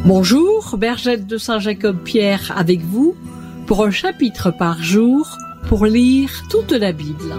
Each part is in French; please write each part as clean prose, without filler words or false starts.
Bonjour, Bergette de Saint-Jacob-Pierre avec vous pour un chapitre par jour pour lire toute la Bible.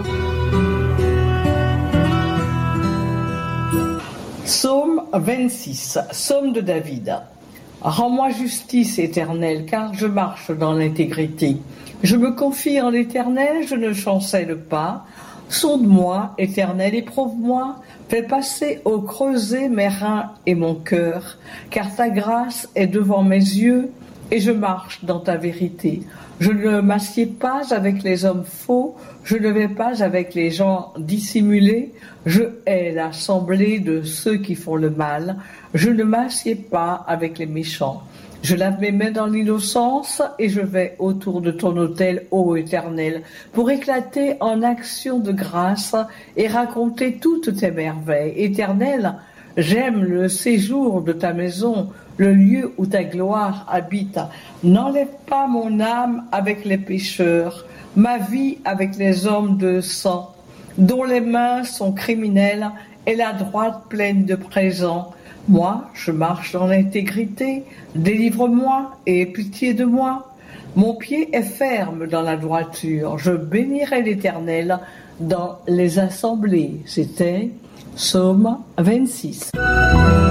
Psaume 26, Psaume de David. Rends-moi justice, Éternel, car je marche dans l'intégrité. Je me confie en l'Éternel, je ne chancelle pas. Sonde-moi, Éternel, éprouve-moi. Fais passer au creuset mes reins et mon cœur, car ta grâce est devant mes yeux et je marche dans ta vérité. Je ne m'assieds pas avec les hommes faux, je ne vais pas avec les gens dissimulés, je hais l'assemblée de ceux qui font le mal, je ne m'assieds pas avec les méchants. Je lave mes mains dans l'innocence et je vais autour de ton autel, ô Éternel, pour éclater en action de grâce et raconter toutes tes merveilles. Éternel, j'aime le séjour de ta maison, le lieu où ta gloire habite. N'enlève pas mon âme avec les pécheurs, ma vie avec les hommes de sang, dont les mains sont criminelles et la droite pleine de présents. Moi, je marche dans l'intégrité, délivre-moi et aie pitié de moi. Mon pied est ferme dans la droiture, je bénirai l'Éternel dans les assemblées. C'était Psaume 26.